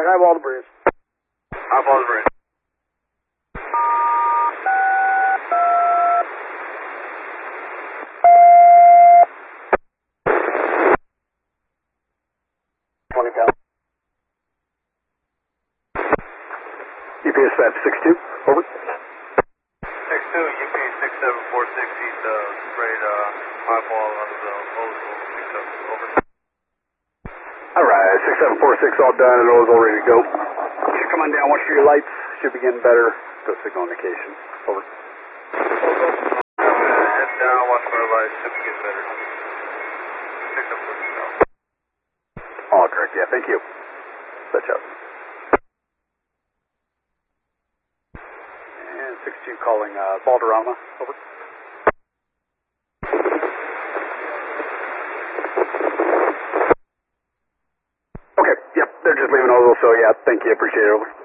eyeball the bridge. Eyeball the bridge. UPS Fab 62, over. 62, UP 6746, he's sprayed eyeball under the hose, picked up, over. Alright, 6746 all done and those all ready to go. Should come on down, watch for your lights, should be getting better. Go signal indication, over. Head down, watch for our lights, should be getting better. 6746. All correct, yeah, thank you. Such up. And 62 calling Balderrama, over. Okay, yep, they're just leaving Ozil, so yeah, thank you, appreciate it, over.